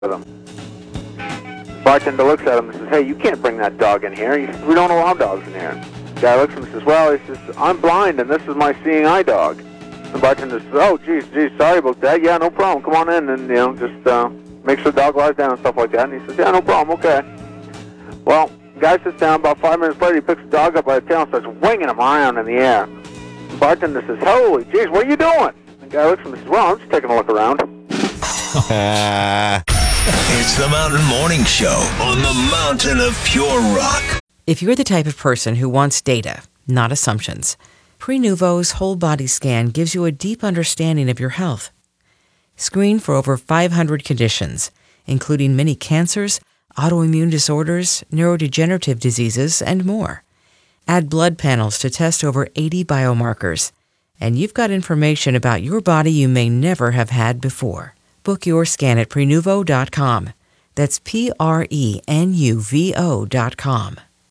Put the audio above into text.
with him. Bartender looks at him and says, "Hey, you can't bring that dog in here. He says, "We don't allow dogs in here." The guy looks at him and says, "Well," he says, "I'm blind and this is my seeing eye dog." The bartender says, "Oh, geez, sorry about that. Yeah, no problem. Come on in and, just make sure the dog lies down and stuff like that." And he says, "Yeah, no problem. Okay." Well, the guy sits down. About 5 minutes later, he picks the dog up by the tail and starts winging him around in the air. The bartender says, "Holy jeez, what are you doing?" The guy looks at him and says, "Well, I'm just taking a look around." It's the Mountain Morning Show on the Mountain of Pure Rock. If you're the type of person who wants data, not assumptions, Prenuvo's whole body scan gives you a deep understanding of your health. Screen for over 500 conditions, including many cancers, autoimmune disorders, neurodegenerative diseases, and more. Add blood panels to test over 80 biomarkers, and you've got information about your body you may never have had before. Book your scan at Prenuvo.com. That's Prenuvo.com.